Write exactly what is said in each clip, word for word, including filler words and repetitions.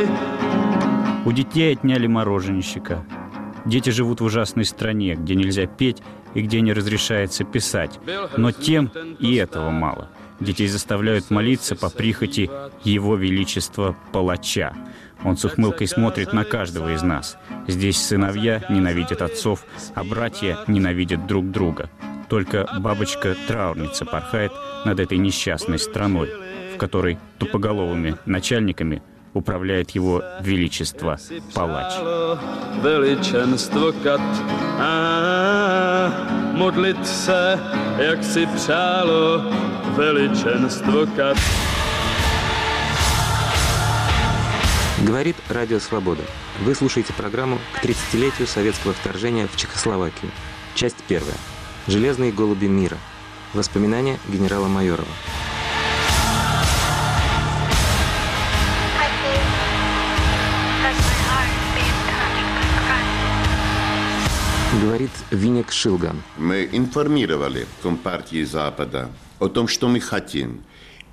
У детей отняли мороженщика. Дети живут в ужасной стране, где нельзя петь и где не разрешается писать. Но тем и этого мало. Детей заставляют молиться по прихоти Его Величества Палача. Он с ухмылкой смотрит на каждого из нас. Здесь сыновья ненавидят отцов, а братья ненавидят друг друга. Только бабочка-траурница порхает над этой несчастной страной, в которой тупоголовыми начальниками управляет Его Величество Палач. Говорит Радио Свобода. Вы слушаете программу к тридцатилетию советского вторжения в Чехословакию. Часть первая. «Железные голуби мира». Воспоминания генерала Майорова. Говорит Винек Шилган. Мы информировали Компартии Запада о том, что мы хотим,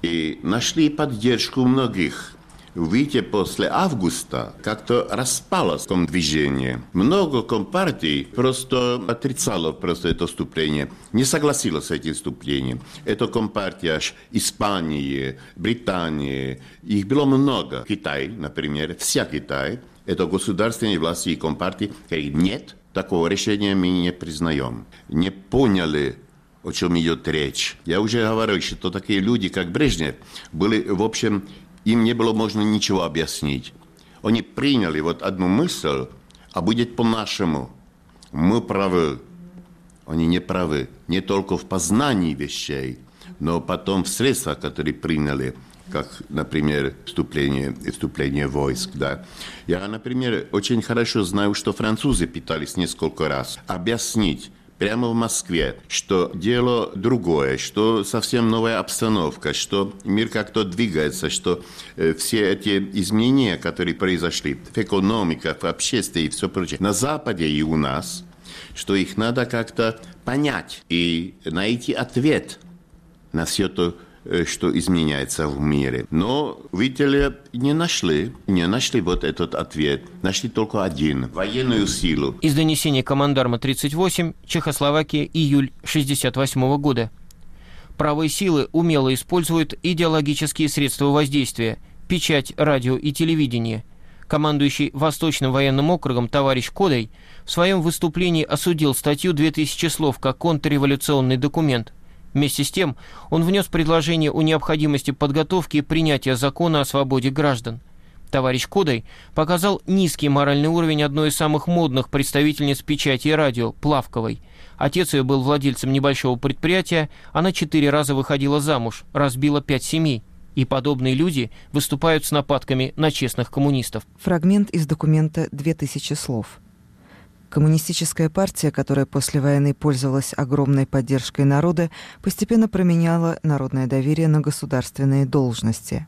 и нашли поддержку многих. Видите, после августа как-то распалось в том движение. Много компартий просто отрицало просто это вступление, не согласилось с этим вступлением. Это компартия Испании, Британии, их было много. Китай, например, вся Китай, это государственные власти и компартии, говорят, нет, такого решения мы не признаем. Не поняли, о чем идет речь. Я уже говорил, что такие люди, как Брежнев, были, в общем, им не было можно ничего объяснить. Они приняли вот одну мысль, а будет по-нашему. Мы правы. Они не правы. Не только в познании вещей, но потом в средствах, которые приняли, как, например, вступление, вступление войск. Да. Я, например, очень хорошо знаю, что французы пытались несколько раз объяснить, прямо в Москве, что дело другое, что совсем новая обстановка, что мир как-то двигается, что э, все эти изменения, которые произошли в экономике, в обществе и все прочее, на Западе и у нас, что их надо как-то понять и найти ответ на все то, что изменяется в мире. Но, видите ли, не нашли, не нашли вот этот ответ. Нашли только один – военную силу. Из донесения командарма тридцать восемь, Чехословакия, июль шестьдесят восьмого года. Правые силы умело используют идеологические средства воздействия – печать, радио и телевидение. Командующий Восточным военным округом товарищ Кодай в своем выступлении осудил статью «две тысячи слов» как контрреволюционный документ. Вместе с тем, он внес предложение о необходимости подготовки и принятия закона о свободе граждан. Товарищ Кодай показал низкий моральный уровень одной из самых модных представительниц печати и радио, Плавковой. Отец ее был владельцем небольшого предприятия, она четыре раза выходила замуж, разбила пять семей. И подобные люди выступают с нападками на честных коммунистов. Фрагмент из документа «две тысячи слов». Коммунистическая партия, которая после войны пользовалась огромной поддержкой народа, постепенно променяла народное доверие на государственные должности.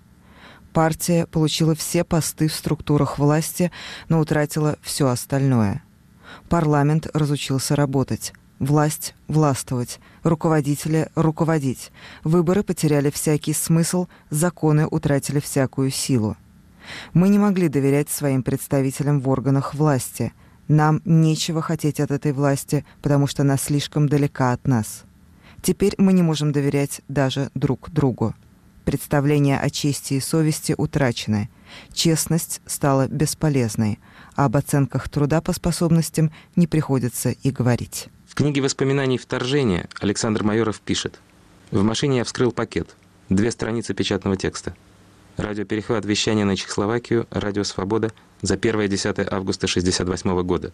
Партия получила все посты в структурах власти, но утратила все остальное. Парламент разучился работать, власть – властвовать, руководители – руководить, выборы потеряли всякий смысл, законы утратили всякую силу. Мы не могли доверять своим представителям в органах власти – нам нечего хотеть от этой власти, потому что она слишком далека от нас. Теперь мы не можем доверять даже друг другу. Представления о чести и совести утрачены. Честность стала бесполезной, а об оценках труда по способностям не приходится и говорить. В книге воспоминаний «Вторжение» Александр Майоров пишет: «В машине я вскрыл пакет. Две страницы печатного текста. Радиоперехват вещания на Чехословакию, Радио Свобода за первое-десятое августа шестьдесят восьмого года.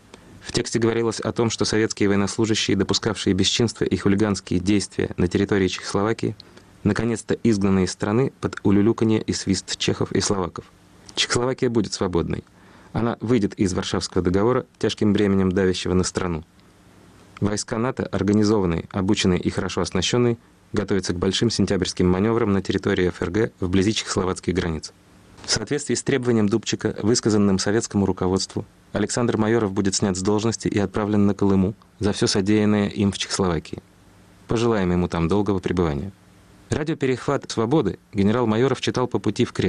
В тексте говорилось о том, что советские военнослужащие, допускавшие бесчинства и хулиганские действия на территории Чехословакии, наконец-то изгнаны из страны под улюлюканье и свист чехов и словаков. Чехословакия будет свободной. Она выйдет из Варшавского договора, тяжким бременем давящего на страну. Войска НАТО, организованные, обученные и хорошо оснащенные, готовятся к большим сентябрьским маневрам на территории эф эр гэ вблизи чехословацких границ. В соответствии с требованием Дубчика, высказанным советскому руководству, Александр Майоров будет снят с должности и отправлен на Колыму за все содеянное им в Чехословакии. Пожелаем ему там долгого пребывания. Радиоперехват «Свободы» генерал Майоров читал по пути в Кремль,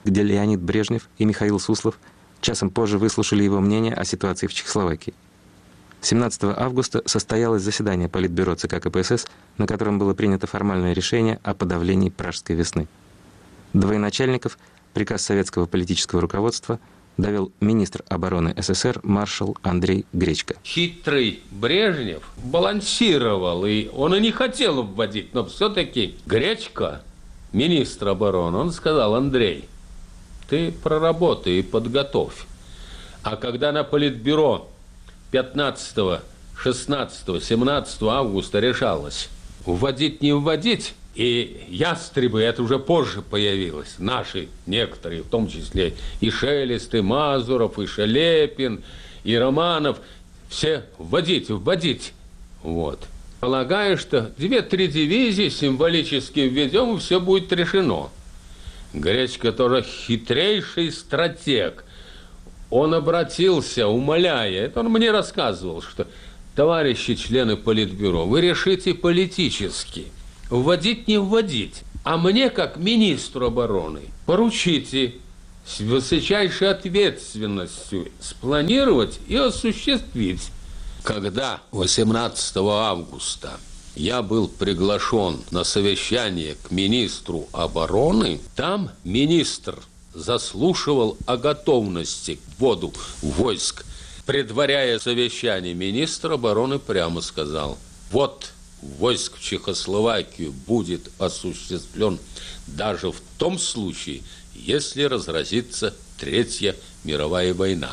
где Леонид Брежнев и Михаил Суслов часом позже выслушали его мнение о ситуации в Чехословакии. семнадцатого августа состоялось заседание Политбюро ЦК КПСС, на котором было принято формальное решение о подавлении Пражской весны. До военачальников приказ советского политического руководства довел министр обороны СССР маршал Андрей Гречко. Хитрый Брежнев балансировал, и он и не хотел вводить, но все-таки Гречко, министр обороны, он сказал: Андрей, ты проработай и подготовь. А когда на Политбюро пятнадцатого, шестнадцатого, семнадцатого августа решалось, вводить, не вводить, и ястребы, это уже позже появилось, наши некоторые, в том числе и Шелест, и Мазуров, и Шелепин, и Романов, все вводить, вводить. Вот. Полагаю, что две-три дивизии символически введем, и все будет решено. Гречко тоже хитрейший стратег. Он обратился, умоляя, это он мне рассказывал, что товарищи члены Политбюро, вы решите политически, вводить, не вводить. А мне, как министру обороны, поручите с высочайшей ответственностью спланировать и осуществить. Когда восемнадцатого августа я был приглашен на совещание к министру обороны, там министр заслушивал о готовности к вводу войск. Предваряя совещание, министр обороны прямо сказал: вот войск в Чехословакию будет осуществлен даже в том случае, если разразится Третья мировая война.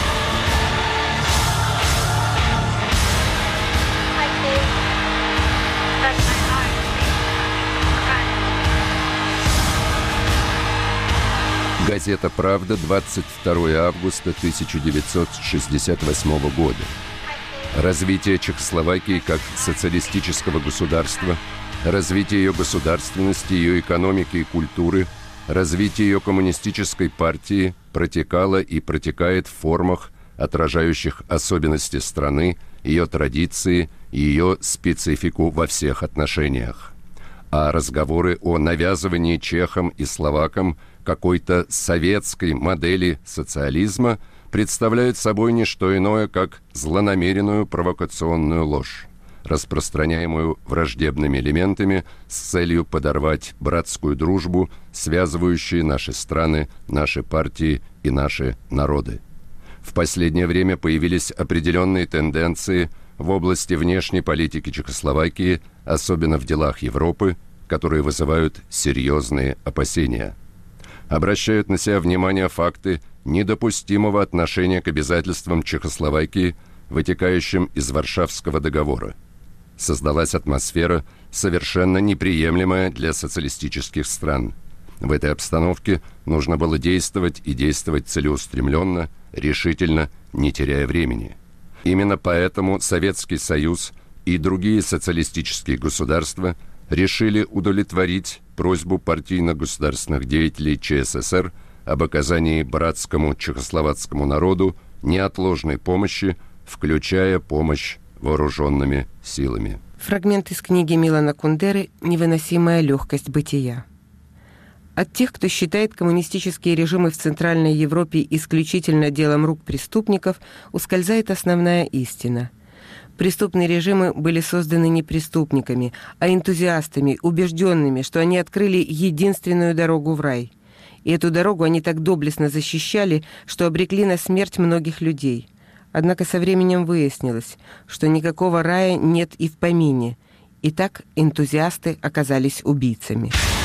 Газета «Правда», двадцать второго августа тысяча девятьсот шестьдесят восьмого года. Развитие Чехословакии как социалистического государства, развитие ее государственности, ее экономики и культуры, развитие ее коммунистической партии протекало и протекает в формах, отражающих особенности страны, ее традиции и ее специфику во всех отношениях. А разговоры о навязывании чехам и словакам какой-то советской модели социализма представляют собой не что иное, как злонамеренную провокационную ложь, распространяемую враждебными элементами с целью подорвать братскую дружбу, связывающую наши страны, наши партии и наши народы. В последнее время появились определенные тенденции в области внешней политики Чехословакии, особенно в делах Европы, которые вызывают серьезные опасения. Обращают на себя внимание факты недопустимого отношения к обязательствам Чехословакии, вытекающим из Варшавского договора. Создалась атмосфера, совершенно неприемлемая для социалистических стран. В этой обстановке нужно было действовать и действовать целеустремленно, решительно, не теряя времени. Именно поэтому Советский Союз и другие социалистические государства решили удовлетворить просьбу партийно-государственных деятелей ЧССР об оказании братскому чехословацкому народу неотложной помощи, включая помощь вооруженными силами. Фрагмент из книги Милана Кундеры «Невыносимая легкость бытия». От тех, кто считает коммунистические режимы в Центральной Европе исключительно делом рук преступников, ускользает основная истина. Преступные режимы были созданы не преступниками, а энтузиастами, убежденными, что они открыли единственную дорогу в рай. И эту дорогу они так доблестно защищали, что обрекли на смерть многих людей. Однако со временем выяснилось, что никакого рая нет и в помине. И так энтузиасты оказались убийцами.